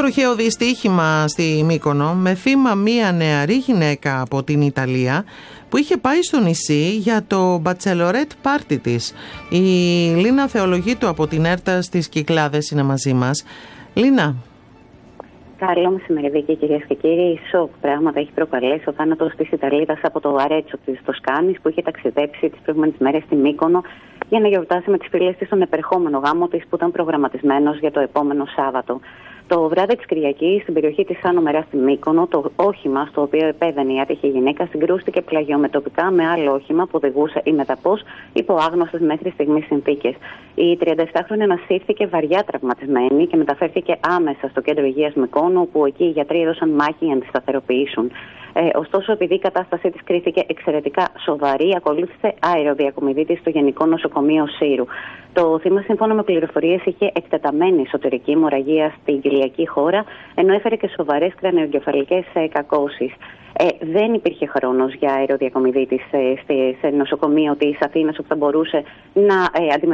τροχαίο δυστύχημα στη Μύκονο με θύμα μία νεαρή γυναίκα από την Ιταλία που είχε πάει στο νησί για το bachelorette party της. Η Λίνα Θεολογίτου από την Έρτα στις Κυκλάδες είναι μαζί μας. Λίνα. Καλό μεσημεριδάκι, κυρίες και κύριοι. Σοκ πράγματα έχει προκαλέσει ο θάνατος της Ιταλίδας από το Αρέτσο της Τοσκάνης που είχε ταξιδέψει τις προηγούμενες μέρες στη Μύκονο για να γιορτάσει με τις φίλες της τον επερχόμενο γάμο της που ήταν προγραμματισμένος για το επόμενο Σάββατο. Το βράδυ της Κυριακής, στην περιοχή της Άνω Μερά στη Μύκονο, το όχημα στο οποίο επέδαινε η άτυχη γυναίκα συγκρούστηκε πλαγιομετωπικά με άλλο όχημα που οδηγούσε ή μεταπώς υπό άγνωστες μέχρι στιγμής συνθήκες. Η 37χρονη ανασύρθηκε βαριά τραυματισμένη και μεταφέρθηκε άμεσα στο κέντρο υγείας Μυκόνου, όπου εκεί οι γιατροί έδωσαν μάχη για να τη σταθεροποιήσουν. Ωστόσο, επειδή η κατάστασή της κρίθηκε εξαιρετικά σοβαρή, ακολούθησε αεροδιακομιδίτη στο Γενικό Νοσοκομείο Σύρου. Το θύμα, σύμφωνα με πληροφορίες, είχε εκτεταμένη εσωτερική αιμορραγία στην κοιλιακή χώρα, ενώ έφερε και σοβαρές κρανιογκεφαλικές κακώσεις. Δεν υπήρχε χρόνος για αεροδιακομιδίτη σε νοσοκομείο της Αθήνας όπου θα μπορούσε να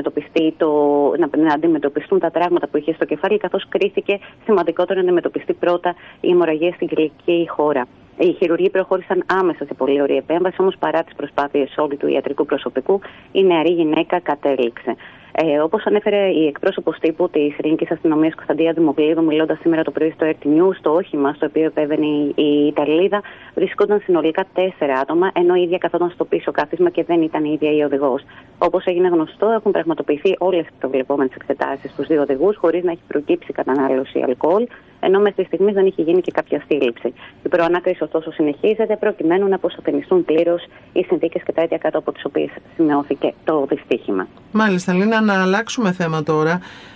αντιμετωπιστούν τα τραύματα που είχε στο κεφάλι, καθώς κρίθηκε σημαντικότερο να αντιμετωπιστεί πρώτα η αιμορραγία στην κοιλιακή χώρα. Οι χειρουργοί προχώρησαν άμεσα σε πολύ ωραία επέμβαση, όμως παρά τις προσπάθειες όλου του ιατρικού προσωπικού, η νεαρή γυναίκα κατέληξε. Όπως ανέφερε η εκπρόσωπος τύπου της Ελληνικής Αστυνομίας Κωνσταντία Δημοκλήδου, μιλώντας σήμερα το πρωί στο RT News, το όχημα στο οποίο επέβαινε η Ιταλίδα βρισκόταν συνολικά 4 άτομα, ενώ η ίδια καθόταν στο πίσω κάθισμα και δεν ήταν η ίδια η οδηγός. Όπως έγινε γνωστό, έχουν πραγματοποιηθεί όλες οι προβλεπόμενες εξετάσεις στους 2 οδηγούς, χωρίς να έχει προκύψει κατανάλωση αλκοόλ, ενώ μέχρι στιγμή δεν είχε γίνει και κάποια σύλληψη. Η προανάκριση, ωστόσο, συνεχίζεται προκειμένου να αποσαφινιστούν πλήρως οι συνθήκες και τα αίτια κάτω από τις οποίες σημειώθηκε το δυστύχημα. Μάλιστα, Λίνα, να αλλάξουμε θέμα τώρα.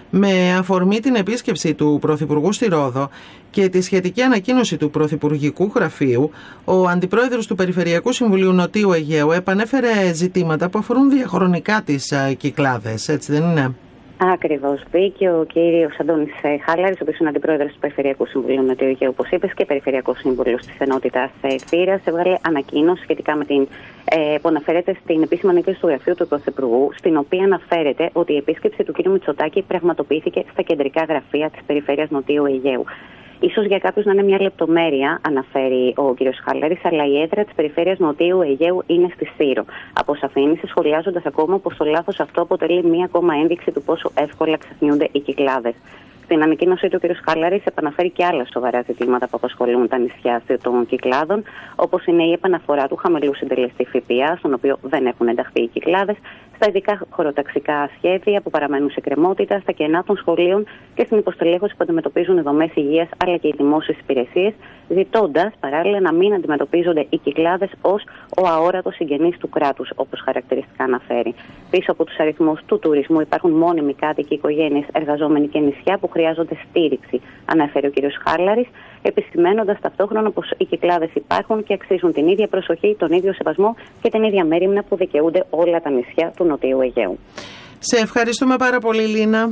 Με αφορμή την επίσκεψη του Πρωθυπουργού στη Ρόδο και τη σχετική ανακοίνωση του Πρωθυπουργικού Γραφείου, ο Αντιπρόεδρος του Περιφερειακού Συμβουλίου Νοτίου Αιγαίου επανέφερε ζητήματα που αφορούν διαχρονικά τις Κυκλάδες, έτσι δεν είναι? Ακριβώς. Μπήκε ο κύριος Αντώνης Χάλαρης, ο οποίος είναι αντιπρόεδρος του Περιφερειακού Συμβουλίου Νοτιού Αιγαίου, όπως είπες, και περιφερειακός σύμβουλος της Ενότητας Θήρας. Έβγαλε ανακοίνωση σχετικά με την που αναφέρεται στην επίσημη ανακοίνωση του γραφείου του Πρωθυπουργού, στην οποία αναφέρεται ότι η επίσκεψη του κ. Μητσοτάκη πραγματοποιήθηκε στα κεντρικά γραφεία της Περιφέρειας Νοτιού Αιγαίου. Ίσως για κάποιους να είναι μια λεπτομέρεια, αναφέρει ο κ. Χάλαρης, αλλά η έδρα της Περιφέρειας Νοτιού Αιγαίου είναι στη Σύρο. Αποσαφήνισε, σχολιάζοντας ακόμα πως το λάθος αυτό αποτελεί μία ακόμα ένδειξη του πόσο εύκολα ξεχνιούνται οι Κυκλάδες. Στην ανακοίνωσή του, ο κ. Χάλαρης επαναφέρει και άλλα σοβαρά ζητήματα που απασχολούν τα νησιά των Κυκλάδων, όπως είναι η επαναφορά του χαμηλού συντελεστή ΦΠΑ, στον οποίο δεν έχουν ενταχθεί οι Κυκλάδες, στα ειδικά χωροταξικά σχέδια που παραμένουν σε κρεμότητα, στα κενά των σχολείων και στην υποστελέχωση που αντιμετωπίζουν οι δομές υγείας αλλά και οι δημόσιες υπηρεσίες, ζητώντας παράλληλα να μην αντιμετωπίζονται οι Κυκλάδες ως ο αόρατος συγγενής του κράτους, όπως χαρακτηριστικά αναφέρει. Πίσω από τους αριθμούς του τουρισμού υπάρχουν μόνιμοι κάτοικοι, οικογένειες, εργαζόμενοι και νησιά που χρειάζονται στήριξη, αναφέρει ο κ. Χάλαρης, επισημαίνοντας ταυτόχρονα πως οι Κυκλάδες υπάρχουν και αξίζουν την ίδια προσοχή, τον ίδιο σεβασμό και την ίδια μέριμνα που δικαιούνται όλα τα νησιά του Νοτιού Αιγαίου. Σε ευχαριστούμε πάρα πολύ, Λίνα.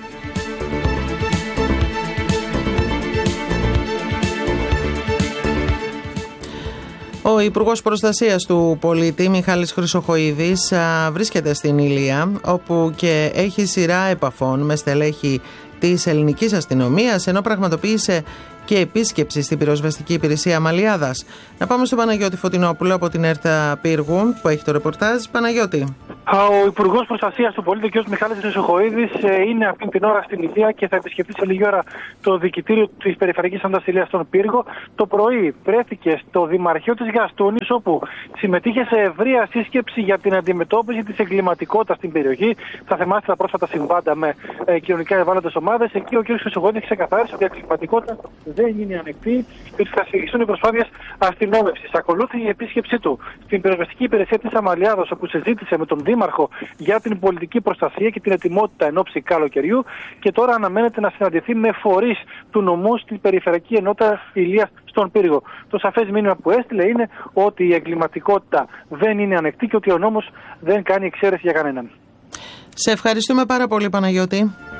Ο Υπουργός Προστασίας του Πολίτη, Μιχάλης Χρυσοχοΐδης, βρίσκεται στην Ηλία, όπου και έχει σειρά επαφών με στελέχη της ελληνικής αστυνομίας, ενώ πραγματοποίησε και επίσκεψη στην πυροσβεστική υπηρεσία Αμαλιάδας. Να πάμε στον Παναγιώτη Φωτεινόπουλο από την Έρτα Πύργου, που έχει το ρεπορτάζ. Παναγιώτη. Ο Υπουργός Προστασίας του Πολίτη, κ. Μιχάλης Χρυσοχοΐδης, είναι αυτή την ώρα στην Ηλία και θα επισκεφτεί σε λίγη ώρα το δικητήριο της Περιφερειακής Ανταστηλίας στον Πύργο. Το πρωί βρέθηκε στο Δημαρχείο της Γαστούνης, όπου συμμετείχε σε ευρεία σύσκεψη για την αντιμετώπιση της εγκληματικότητας στην περιοχή. Θα θυμάστε τα πρόσφατα συμβάντα με κοινωνικά ευάλωτες ομάδες. Εκεί ο κ. Χρυσοχοΐδης ξεκαθάρισε ότι η εγκληματικότητα δεν είναι ανεκτή και ότι θα συνεχιστούν οι προσπάθειες αστυνόμευσης. Ακολούθησε η επίσκεψή του στην πυροσβεστική υπηρεσία της Αμαλιάδος, όπου συζήτησε με τον Δήμαρχο για την πολιτική προστασία και την ετοιμότητα εν ώψη καλοκαιριού, και τώρα αναμένεται να συναντηθεί με φορείς του νομού στην Περιφερειακή Ενότητα Ηλίας στον Πύργο. Το σαφές μήνυμα που έστειλε είναι ότι η εγκληματικότητα δεν είναι ανεκτή και ότι ο νόμος δεν κάνει εξαίρεση για κανέναν. Σε ευχαριστούμε πάρα πολύ, Παναγιώτη.